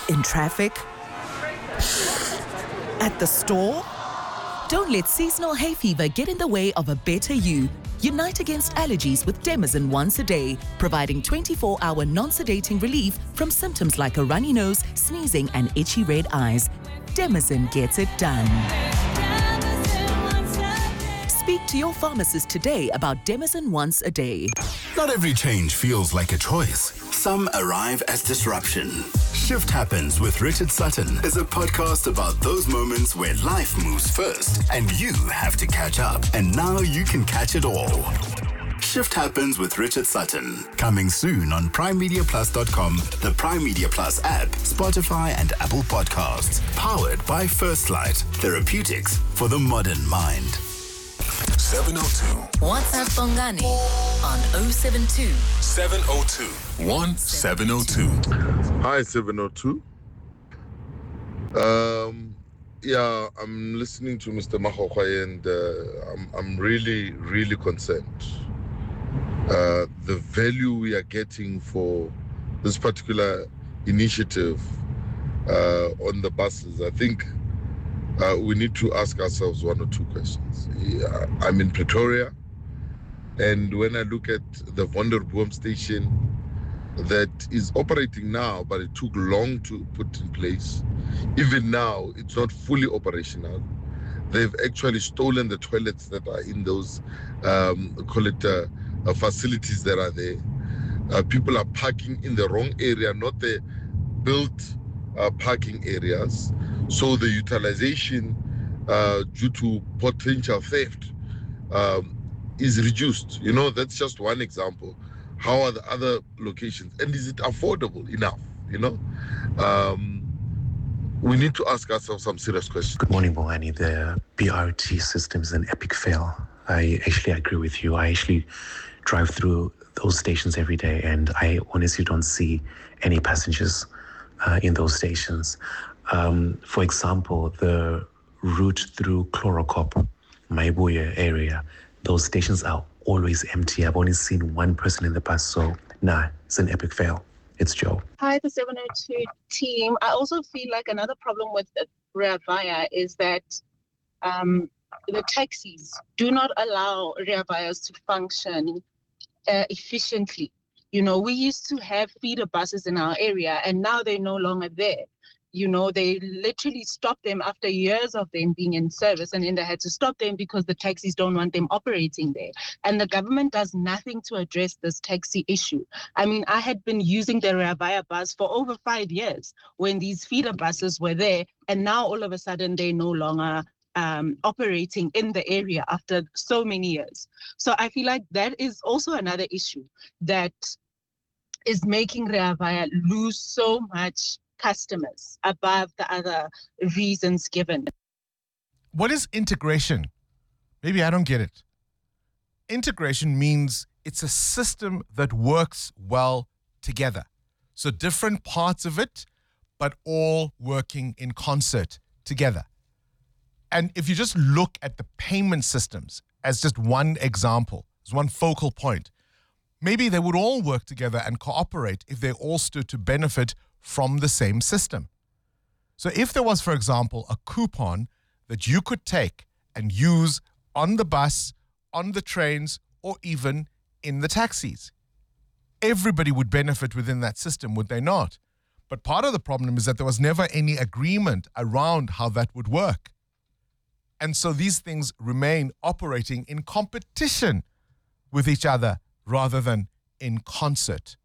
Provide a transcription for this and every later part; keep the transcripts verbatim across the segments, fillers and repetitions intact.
In traffic? At the store? Don't let seasonal hay fever get in the way of a better you. Unite against allergies with Demazin once a day, providing twenty-four hour non-sedating relief from symptoms like a runny nose, sneezing, and itchy red eyes. Demazin gets it done. Speak to your pharmacist today about Demazin once a day. Not every change feels like a choice. Some arrive as disruption. Shift Happens with Richard Sutton is a podcast about those moments where life moves first and you have to catch up. And now you can catch it all. Shift Happens with Richard Sutton. Coming soon on prime media plus dot com, the Prime Media Plus app, Spotify and Apple Podcasts. Powered by First Light. Therapeutics for the modern mind. seven oh two. WhatsApp Bongani on oh seven two. seven oh two. one seven oh two. Hi, seven oh two. Um, yeah, I'm listening to Mister Mahokwe and uh, I'm, I'm really, really concerned. Uh, the value we are getting for this particular initiative uh, on the buses, I think uh, we need to ask ourselves one or two questions. Yeah, I'm in Pretoria, and when I look at the Wonderboom station that is operating now, but it took long to put in place. Even now, it's not fully operational. They've actually stolen the toilets that are in those, um, call it, uh, uh, facilities that are there. Uh, people are parking in the wrong area, not the built uh, parking areas. So the utilization uh, due to potential theft um, is reduced. You know, that's just one example. How are the other locations? And is it affordable enough? You know, um, we need to ask ourselves some serious questions. Good morning, Bongani. The B R T system is an epic fail. I actually agree with you. I actually drive through those stations every day, and I honestly don't see any passengers uh, in those stations. Um, for example, the route through Chlorocop, Maibuya area, those stations are always empty. I've only seen one person in the bus, so nah, it's an epic fail. It's Joe. Hi, the seven oh two team. I also feel like another problem with Rea Vaya is that um, the taxis do not allow Rea Vayas to function uh, efficiently. You know, we used to have feeder buses in our area, and now they're no longer there. You know, they literally stopped them after years of them being in service, and then they had to stop them because the taxis don't want them operating there. And the government does nothing to address this taxi issue. I mean, I had been using the Rea Vaya bus for over five years when these feeder buses were there, and now all of a sudden they're no longer um, operating in the area after so many years. So I feel like that is also another issue that is making Rea Vaya lose so much customers above the other reasons given. What is integration? Maybe I don't get it. Integration means it's a system that works well together. So different parts of it, but all working in concert together. And if you just look at the payment systems as just one example, as one focal point, maybe they would all work together and cooperate if they all stood to benefit from the same system. So if there was, for example, a coupon that you could take and use on the bus, on the trains, or even in the taxis, everybody would benefit within that system, would they not? But part of the problem is that there was never any agreement around how that would work. And so these things remain operating in competition with each other rather than in concert.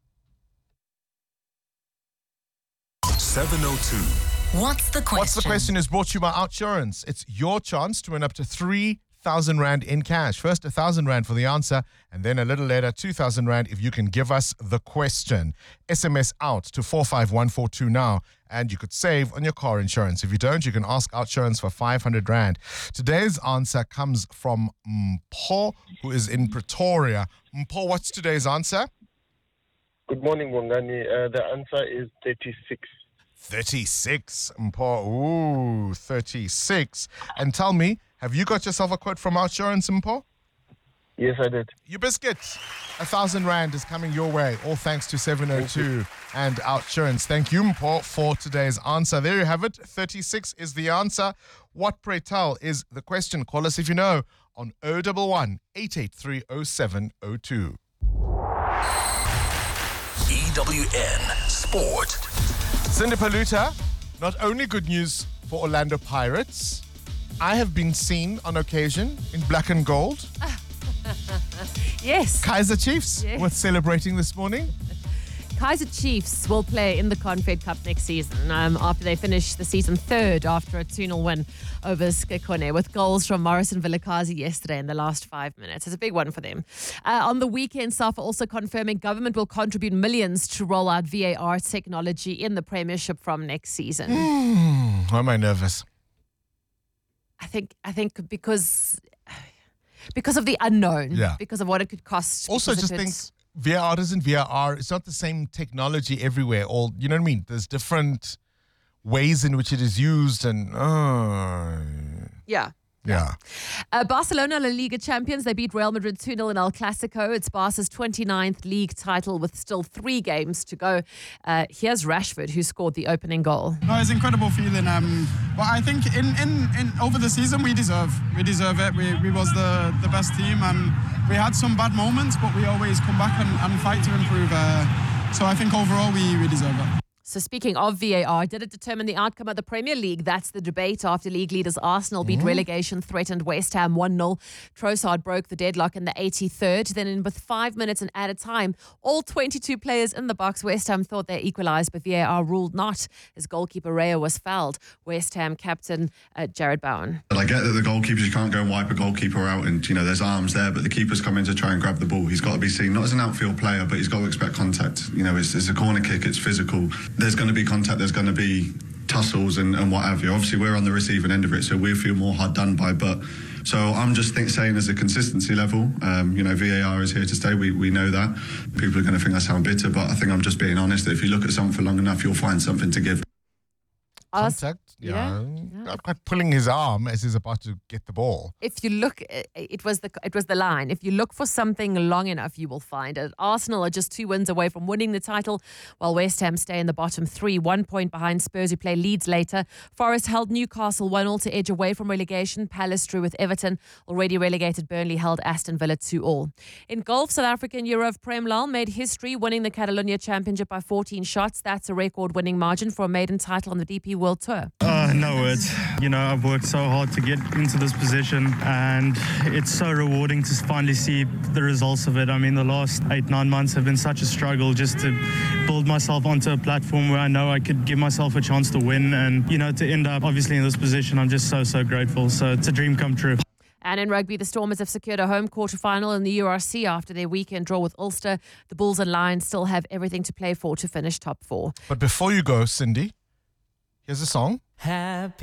seven oh two. What's the question? What's the question is brought to you by Outsurance. It's your chance to win up to three thousand rand in cash. First, one thousand rand for the answer, and then a little later, two thousand rand if you can give us the question. S M S out to four five one four two now, and you could save on your car insurance. If you don't, you can ask Outsurance for five hundred rand. Today's answer comes from Mpho, who is in Pretoria. Mpho, what's today's answer? Good morning, Bongani. Uh, the answer is thirty-six. thirty-six, Mpho. Ooh, thirty-six. And tell me, have you got yourself a quote from Outsurance, Mpho? Yes, I did. You biscuit. A thousand rand is coming your way, all thanks to seven oh two and Outsurance. Thank you, Mpo, for today's answer. There you have it. thirty-six is the answer. What, pray tell, is the question? Call us if you know on oh one one, eight eight three, oh seven oh two. E W N Sport. Cindy Paluta, not only good news for Orlando Pirates, I have been seen on occasion in black and gold. Yes. Kaiser Chiefs Yes. were celebrating this morning. Kaiser Chiefs will play in the Confed Cup next season um, after they finish the season third after a two nil win over Skikone with goals from Morrison Vilakazi yesterday in the last five minutes. It's a big one for them. Uh, on the weekend, SAFA also confirming government will contribute millions to roll out V A R technology in the Premiership from next season. Mm, why am I nervous? I think I think because because of the unknown, Yeah. because of what it could cost. Also, because just it think could- V A R isn't V A R. It's not the same technology everywhere. All you know what I mean? There's different ways in which it is used, and uh, yeah. yeah. Uh, Barcelona La Liga champions, they beat Real Madrid two nil in El Clasico. It's Barca's twenty-ninth league title with still three games to go. Uh, here's Rashford, who scored the opening goal. No, it's an incredible feeling. Um, but I think in, in, in over the season we deserve we deserve it. We we was the, the best team, and we had some bad moments, but we always come back and, and fight to improve. Uh, so I think overall we, we deserve it. So speaking of V A R, did it determine the outcome of the Premier League? That's the debate after league leaders Arsenal beat relegation threatened West Ham one nil. Trossard broke the deadlock in the eighty-third. Then in with five minutes and added time, all twenty-two players in the box, West Ham thought they equalised, but V A R ruled not as goalkeeper Raya was fouled. West Ham captain uh, Jared Bowen. But I get that the goalkeepers, you can't go and wipe a goalkeeper out and, you know, there's arms there, but the keeper's come in to try and grab the ball. He's got to be seen, not as an outfield player, but he's got to expect contact. You know, it's, it's a corner kick, it's physical. There's going to be contact, there's going to be tussles and, and what have you. Obviously, we're on the receiving end of it, so we feel more hard done by, but so I'm just think, saying as a consistency level, um, you know, V A R is here to stay. We we know that. People are going to think I sound bitter, but I think I'm just being honest. That if you look at something for long enough, you'll find something to give. Contact, yeah. yeah. I'm quite pulling his arm as he's about to get the ball. If you look, it was the it was the line. If you look for something long enough, you will find it. Arsenal are just two wins away from winning the title, while West Ham stay in the bottom three, one point behind Spurs, who play Leeds later. Forest held Newcastle one nil to edge away from relegation. Palace drew with Everton. Already relegated Burnley held Aston Villa two all. In golf, South African Eurav Premlal made history, winning the Catalonia Championship by fourteen shots. That's a record-winning margin for a maiden title on the D P World Tour. Uh, no words. You know, I've worked so hard to get into this position, and it's so rewarding to finally see the results of it. I mean, the last eight, nine months have been such a struggle just to build myself onto a platform where I know I could give myself a chance to win, and, you know, to end up obviously in this position, I'm just so, so grateful. So it's a dream come true. And in rugby, the Stormers have secured a home quarter-final in the U R C after their weekend draw with Ulster. The Bulls and Lions still have everything to play for to finish top four. But before you go, Cindy, here's a song. Happy